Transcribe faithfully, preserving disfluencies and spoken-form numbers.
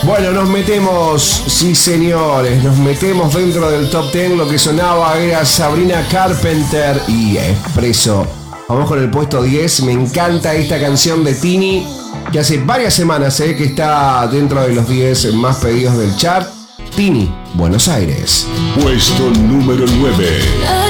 Bueno, nos metemos, sí señores, nos metemos dentro del top diez. Lo que sonaba era Sabrina Carpenter y Expreso. Vamos con el puesto diez. Me encanta esta canción de Tini, que hace varias semanas eh, que está dentro de los diez más pedidos del chart. Tini, Buenos Aires. Puesto número nueve.